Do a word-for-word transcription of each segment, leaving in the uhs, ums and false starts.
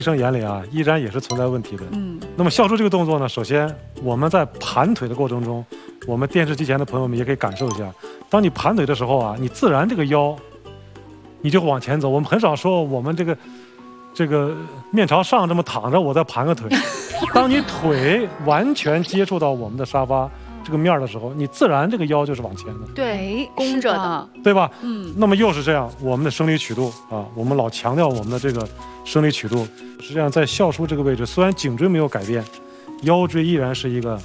医生眼里啊，依然也是存在问题的。 嗯， 那么笑出这个动作呢，首先我们在盘腿的过程中，我们电视机前的朋友们也可以感受一下，当你盘腿的时候啊，你自然这个腰，你就往前走。我们很少说我们这个这个面朝上这么躺着，我再盘个腿。当你腿完全接触到我们的沙发这个面的时候，你自然这个腰就是往前的。 对，弓着的， 对吧？ 嗯， 那么又是这样，我们的生理曲度啊，我们老强调我们的这个生理曲度，实际上在笑书这个位置，虽然颈椎没有改变，腰椎依然是一个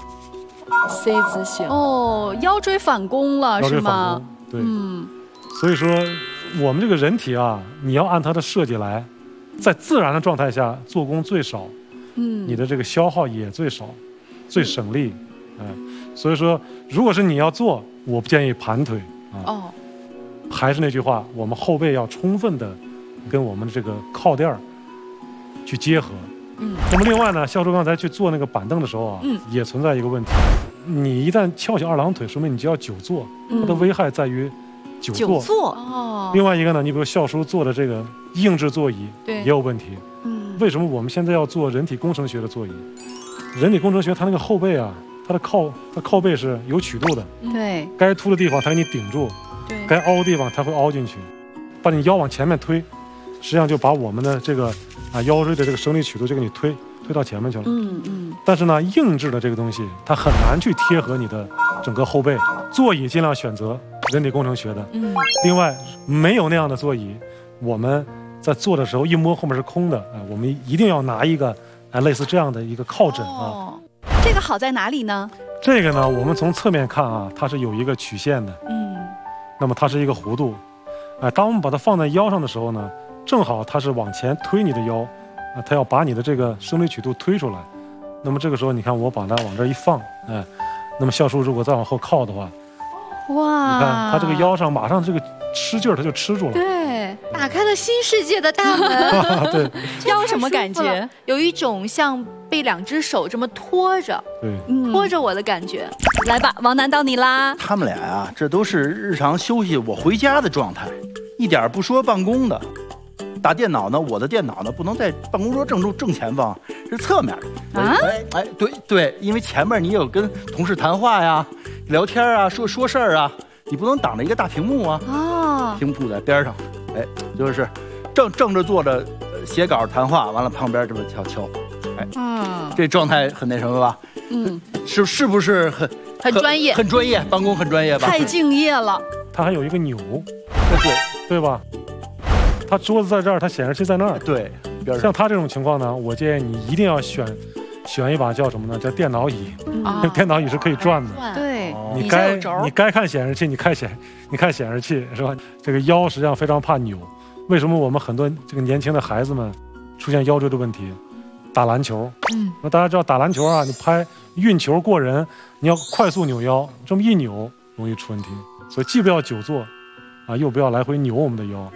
C 字形。 哦，腰椎反弓了， 腰椎是吗？ 反弓。对， 嗯， 所以说我们这个人体啊，你要按它的设计来，在自然的状态下做功最少， 嗯， 你的这个消耗也最少，最省力，哎、所以说，如果是你要做，我不建议盘腿啊。 哦， 还是那句话，我们后背要充分的跟我们的这个靠垫儿去结合。 嗯， 那么另外呢，笑叔刚才去坐那个板凳的时候啊， 嗯， 也存在一个问题，你一旦翘起二郎腿，说明你就要久坐， 嗯它的危害在于久坐。 久坐哦， 另外一个呢，你比如笑叔坐的这个硬质座椅对也有问题。 嗯， 为什么我们现在要做人体工程学的座椅？人体工程学它那个后背啊，它的靠它靠背是有曲度的， 对该凸的地方它给你顶住， 对， 该凹的地方它会凹进去，把你腰往前面推，实际上就把我们的这个啊腰椎的这个生理曲度就给你推推到前面去了。 嗯嗯， 但是呢，硬质的这个东西它很难去贴合你的整个后背。座椅尽量选择人体工程学的。 嗯， 另外没有那样的座椅，我们在坐的时候一摸后面是空的啊，我们一定要拿一个啊类似这样的一个靠枕啊。 哦，这个好在哪里呢？ 这个呢，我们从侧面看啊，它是有一个曲线的。 嗯， 那么它是一个弧度，哎、当我们把它放在腰上的时候呢，正好它是往前推你的腰，啊、它要把你的这个生理曲度推出来。那么这个时候，你看我把它往这一放，哎，那么笑叔如果再往后靠的话， 哇， 你看它这个腰上马上这个吃劲儿，它就吃住了。 对，打开了新世界的大门。 对腰什么感觉？ 有一种像被两只手这么拖着、 对， 嗯拖着我的感觉。 来吧，王楠到你啦。 他们俩啊，这都是日常休息我回家的状态，一点不说办公的。打电脑呢，我的电脑呢不能在办公桌正中正前方，是侧面。 啊哎哎，对对，因为前面你有跟同事谈话呀、聊天啊、说说事儿啊，你不能挡着一个大屏幕啊。 哦， 屏幕在边上，哎，就是正正着坐着呃写稿谈话，完了旁边这么敲敲，哎， 嗯这状态很那什么吧？ 嗯， 是是不是很很专业很专业，办公很专业吧？ 太敬业了。 它还有一个钮， 对对吧？它桌子在这儿，它显示器在那儿。 对，边上像它这种情况呢，我建议你一定要选选一把叫什么呢？叫电脑椅。 啊电脑椅是可以转的。 对， 哦你底下该有轴你该看显示器，你看显你看显示器是吧？这个腰实际上非常怕扭。为什么我们很多这个年轻的孩子们出现腰椎的问题？打篮球， 嗯， 那大家知道打篮球啊，你拍运球过人，你要快速扭腰，这么一扭容易出问题。所以既不要久坐，啊，又不要来回扭我们的腰。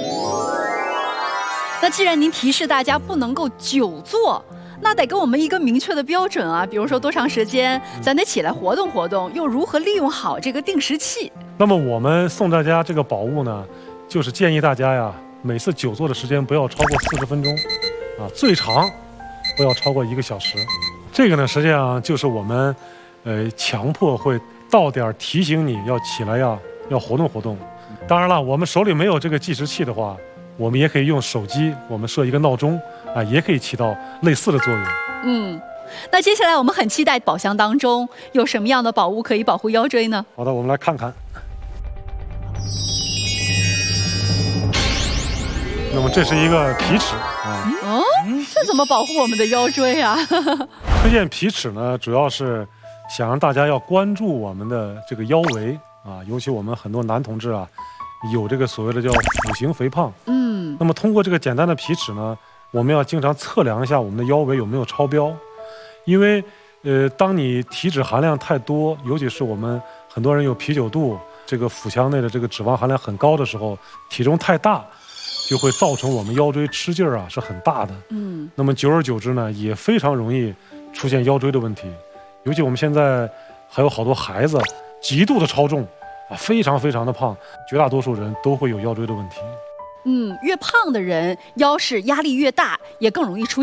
那既然您提示大家不能够久坐，那得给我们一个明确的标准啊，比如说多长时间，咱得起来活动活动，又如何利用好这个定时器？ 那么我们送大家这个宝物呢，就是建议大家呀，每次久坐的时间不要超过四十分钟，啊，最长不要超过一个小时。这个呢，实际上就是我们，呃，强迫会到点儿提醒你要起来呀，要活动活动。当然了，我们手里没有这个计时器的话，我们也可以用手机，我们设一个闹钟啊，也可以起到类似的作用。 嗯，那接下来我们很期待宝箱当中有什么样的宝物可以保护腰椎呢？ 好的，我们来看看。那么这是一个皮尺啊， 哦，这怎么保护我们的腰椎啊？ 推荐皮尺呢，主要是想让大家要关注我们的这个腰围啊，尤其我们很多男同志啊，有这个所谓的叫腹型肥胖。 嗯， 那么通过这个简单的皮尺呢，我们要经常测量一下我们的腰围有没有超标，因为呃，当你体脂含量太多，尤其是我们很多人有啤酒肚，这个腹腔内的这个脂肪含量很高的时候，体重太大，就会造成我们腰椎吃劲儿啊是很大的。 嗯， 那么久而久之呢，也非常容易出现腰椎的问题，尤其我们现在还有好多孩子极度的超重啊，非常非常的胖，绝大多数人都会有腰椎的问题。 嗯，越胖的人腰是压力越大，也更容易出